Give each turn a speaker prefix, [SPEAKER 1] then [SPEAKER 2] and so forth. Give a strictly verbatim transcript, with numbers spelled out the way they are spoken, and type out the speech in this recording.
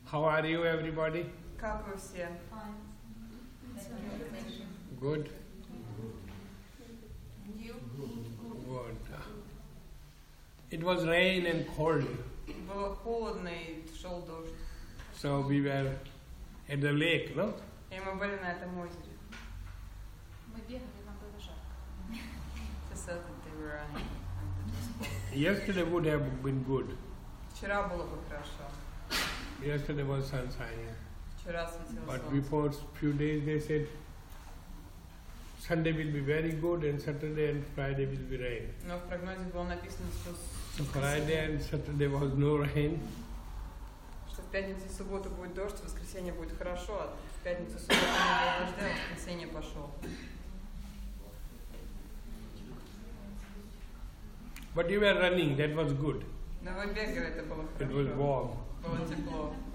[SPEAKER 1] How are you, everybody?
[SPEAKER 2] Как вы все?
[SPEAKER 1] Good?
[SPEAKER 2] You?
[SPEAKER 1] Good. It was rain and cold.
[SPEAKER 2] Было холодно и шел дождь.
[SPEAKER 1] So we were at the lake, no?
[SPEAKER 2] И мы были на этом озере.
[SPEAKER 3] Мы бегали, нам было жарко.
[SPEAKER 2] They said that they were running.
[SPEAKER 1] Yesterday would have been good.
[SPEAKER 2] Вчера было бы хорошо.
[SPEAKER 1] Yesterday was sunshine.
[SPEAKER 2] Вчера светило
[SPEAKER 1] But
[SPEAKER 2] солнце.
[SPEAKER 1] before few days they said Sunday will be very good and Saturday and Friday will be rain.
[SPEAKER 2] Но в прогнозе было написано, что,
[SPEAKER 1] So Friday and Saturday was no rain.
[SPEAKER 2] что в пятницу и субботу будет дождь, в воскресенье будет хорошо, а в пятницу и субботу не было дождя, а в воскресенье пошел.
[SPEAKER 1] But you were running, that was good.
[SPEAKER 2] Но вы бегали, это было
[SPEAKER 1] It was
[SPEAKER 2] хорошо.
[SPEAKER 1] warm.
[SPEAKER 2] Было тепло.